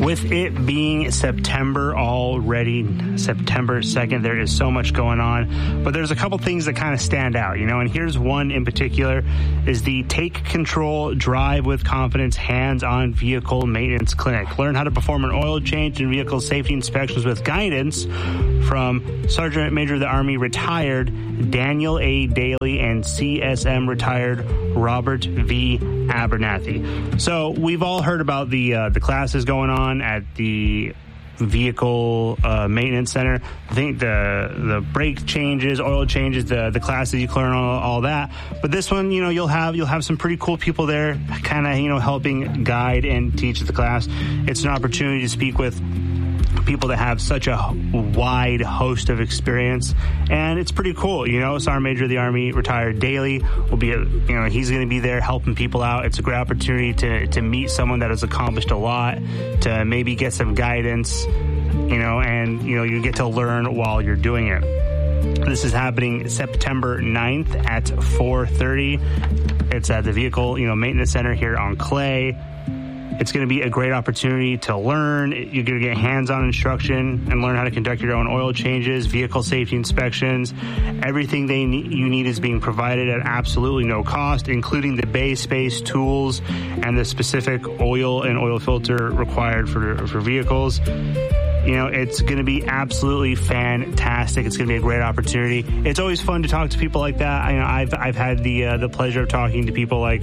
With it being September already, September 2nd, there is so much going on, but there's a couple things that kind of stand out, and here's one in particular is the Take Control Drive with Confidence Hands-on Vehicle Maintenance Clinic. Learn how to perform an oil change and vehicle safety inspections with guidance from Sergeant Major of the Army retired Daniel A. Daly and CSM retired Robert V. Abernathy. So we've all heard about the classes going on at the vehicle maintenance center. I think the brake changes, oil changes, the classes you learn, all that. But this one, you'll have some pretty cool people there, kind of helping guide and teach the class. It's an opportunity to speak with people that have such a wide host of experience, and it's pretty cool. Sergeant Major of the Army retired Daly will be, he's going to be there helping people out. It's a great opportunity to meet someone that has accomplished a lot, to maybe get some guidance, and you get to learn while you're doing it. This is happening September 9th at 4:30. It's at the Vehicle, Maintenance Center here on Clay. It's going to be a great opportunity to learn. You're going to get hands-on instruction and learn how to conduct your own oil changes, vehicle safety inspections. Everything you need is being provided at absolutely no cost, including the bay space, tools, and the specific oil and oil filter required for vehicles. It's going to be absolutely fantastic. It's going to be a great opportunity. It's always fun to talk to people like that. I've had the pleasure of talking to people like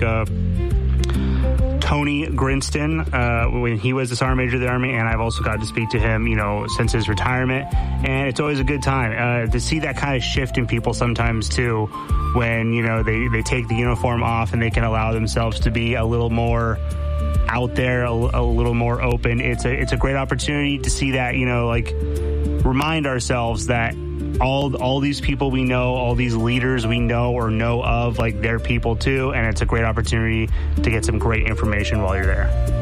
Tony Grinston when he was the Sergeant Major of the Army, and I've also got to speak to him, since his retirement. And it's always a good time to see that kind of shift in people sometimes too, when they take the uniform off and they can allow themselves to be a little more out there, a little more open. It's a great opportunity to see that, remind ourselves that all these people we know, all these leaders we know or know of, they're people too, and it's a great opportunity to get some great information while you're there.